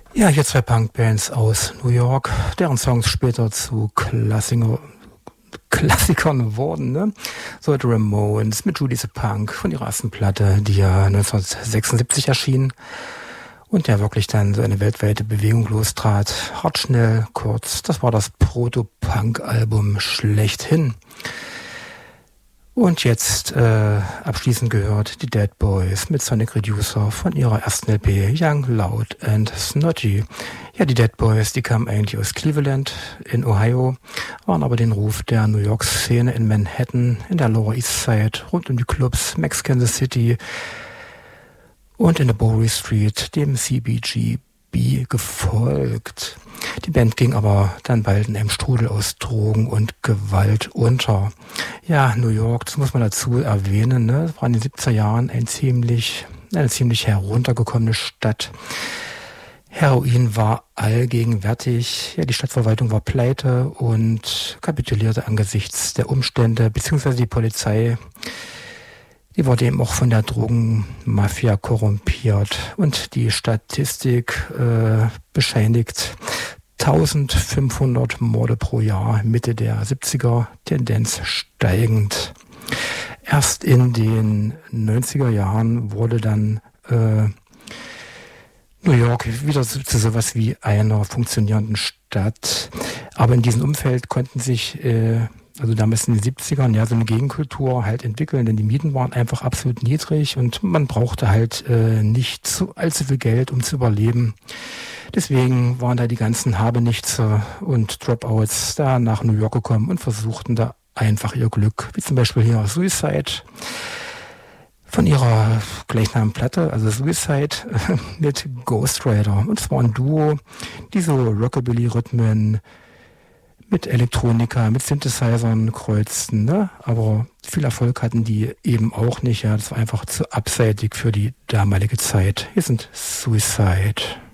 Ja, hier zwei Punkbands aus New York, deren Songs später zu Klassikern wurden, ne? So The Ramones mit Judy the Punk von ihrer ersten Platte, die ja 1976 erschien und der wirklich dann so eine weltweite Bewegung lostrat. Hart, schnell, kurz. Das war das Proto-Punk-Album schlechthin. Und jetzt abschließend gehört die Dead Boys mit Sonic Reducer von ihrer ersten LP Young, Loud and Snotty. Ja, die Dead Boys, die kamen eigentlich aus Cleveland in Ohio, waren aber den Ruf der New York-Szene in Manhattan, in der Lower East Side, rund um die Clubs Max Kansas City und in der Bowery Street, dem CBGB, gefolgt. Die Band ging aber dann bald in einem Strudel aus Drogen und Gewalt unter. Ja, New York, das muss man dazu erwähnen, ne? Das war in den 70er Jahren eine ziemlich heruntergekommene Stadt. Heroin war allgegenwärtig. Ja, die Stadtverwaltung war pleite und kapitulierte angesichts der Umstände, beziehungsweise die Polizei, die wurde eben auch von der Drogenmafia korrumpiert. Und die Statistik bescheinigt 1500 Morde pro Jahr, Mitte der 70er, Tendenz steigend. Erst in den 90er Jahren wurde dann New York wieder zu sowas wie einer funktionierenden Stadt. Aber in diesem Umfeld konnten sich, also damals in den 70ern, ja, so eine Gegenkultur halt entwickeln, denn die Mieten waren einfach absolut niedrig und man brauchte halt nicht allzu viel Geld, um zu überleben. Deswegen waren da die ganzen Habenichtse und Dropouts da nach New York gekommen und versuchten da einfach ihr Glück, wie zum Beispiel hier Suicide von ihrer gleichnamigen Platte, also Suicide mit Ghost Rider. Und es war ein Duo, die so Rockabilly-Rhythmen mit Elektronika, mit Synthesizern kreuzten, ne? Aber viel Erfolg hatten die eben auch nicht. Ja, das war einfach zu abseitig für die damalige Zeit. Hier sind Suicide.